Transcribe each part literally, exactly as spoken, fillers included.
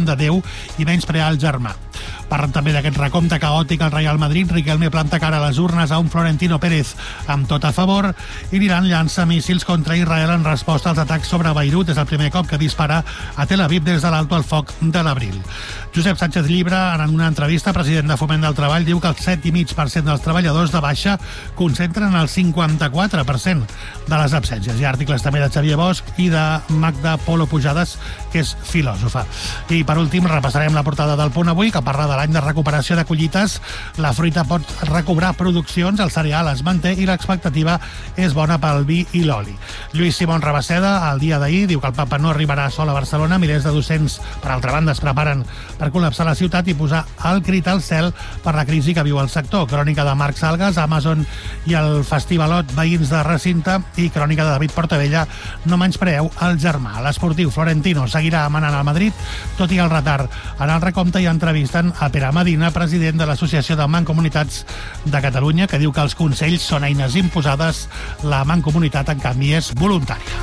de Déu i menysprear el germà. Parlen també d'aquest recompte caòtic al Real Madrid. Riquelme planta cara a les urnes a un Florentino Pérez amb tot a favor i l'Iran llança míssils contra Israel en resposta als atacs sobre Beirut. És el primer cop que dispara a Tel Aviv des de l'alto al foc de l'abril. Josep Sánchez Llibre, en una entrevista, president de Foment del Treball, diu que el set coma cinc per cent dels treballadors de baixa concentren el cinquanta-quatre per cent de les absències. Hi ha articles també de Xavier Bosch i de Magda Polo Pujades, que és filòsofa. I per últim repassarem la portada del Punt Avui, que parla de l'any de recuperació de collites. La fruita pot recobrar produccions, el cereal es manté i l'expectativa és bona pel vi i l'oli. Lluís Simón Rabaseda, el dia d'ahir, diu que el papa no arribarà sol a Barcelona. Milers de docents, per altra banda, es preparen per col·lapsar la ciutat i posar el crit al cel per la crisi que viu el sector. Crònica de Marc Salgas, Amazon i el Festivalot, veïns de recinte, i crònica de David Portavella, no menyspreeu el germà. L'esportiu Florentino seguirà manant al Madrid, tot i el retard en el recompte, i entrevisten a Pere Medina, president de l'Associació de Mancomunitats de Catalunya, que diu que els consells són eines imposades, la mancomunitat, en canvi, és voluntària.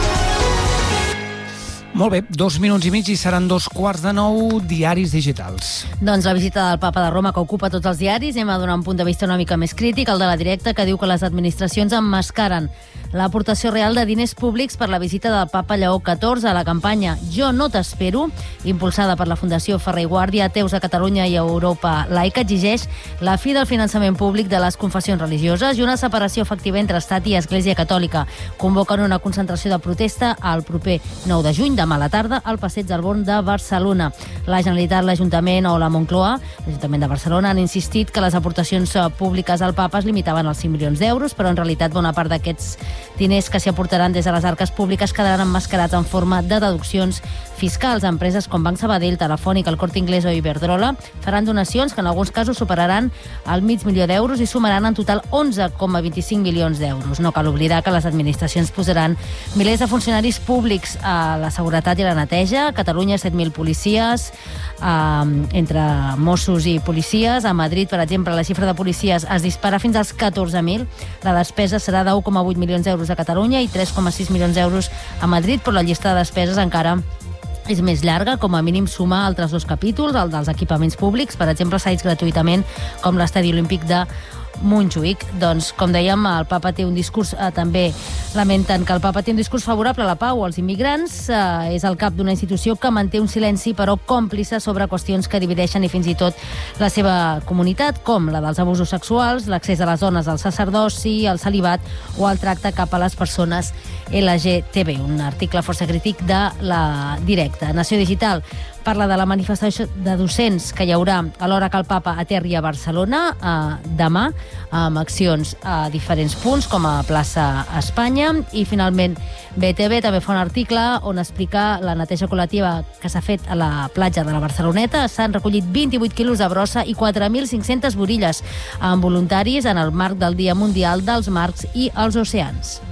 Molt bé, dos minuts i mig i seran dos quarts de nou, diaris digitals. Doncs la visita del papa de Roma, que ocupa tots els diaris, hem de donar un punt de vista una mica més crític, el de La Directa, que diu que les administracions emmascaren l'aportació real de diners públics per la visita del papa Lleó catorze a la campanya Jo no t'espero, impulsada per la Fundació Ferrer i Guàrdia, Ateus a Catalunya i Europa Laica, exigeix la fi del finançament públic de les confessions religioses i una separació efectiva entre Estat i Església Catòlica. Convoquen una concentració de protesta el proper nou de juny, demà a la tarda, al Passeig del Born de Barcelona. La Generalitat, l'Ajuntament o la Moncloa, l'Ajuntament de Barcelona, han insistit que les aportacions públiques al papa es limitaven als cinc milions d'euros, però en realitat bona part d'aquests diners que s'hi aportaran des de les arques públiques quedaran emmascarats en forma de deduccions fiscals. Empreses com Banc Sabadell, Telefònica, el Corte Inglés o Iberdrola faran donacions que en alguns casos superaran el mig milió d'euros i sumaran en total onze coma vint-i-cinc milions d'euros. No cal oblidar que les administracions posaran milers de funcionaris públics a la seguretat i la neteja. A Catalunya, set mil policies, eh, entre Mossos i policies. A Madrid, per exemple, la xifra de policies es dispara fins als catorze mil. La despesa serà de u coma vuit milions d'euros a Catalunya i tres coma sis milions d'euros a Madrid, però la llista de despeses encara és més llarga. Com a mínim suma altres dos capítols, el dels equipaments públics, per exemple, cedits gratuïtament, com l'estadi olímpic de Montjuïc. Doncs, com dèiem, el papa té un discurs, eh, també lamenten que el papa té un discurs favorable a la pau als immigrants, eh, és el cap d'una institució que manté un silenci però còmplice sobre qüestions que divideixen i fins i tot la seva comunitat, com la dels abusos sexuals, l'accés de les dones al sacerdoci, el celibat o el tracte cap a les persones L G T B. Un article força crític de La Directa. Nació Digital parla de la manifestació de docents que hi haurà a l'hora que el papa aterri a Barcelona eh, demà, amb accions a diferents punts, com a plaça Espanya. I finalment B T V també fa un article on explica la neteja col·lectiva que s'ha fet a la platja de la Barceloneta. S'han recollit vint-i-vuit quilos de brossa i quatre mil cinc-centes borilles amb voluntaris en el marc del Dia Mundial dels Mars i els Oceans.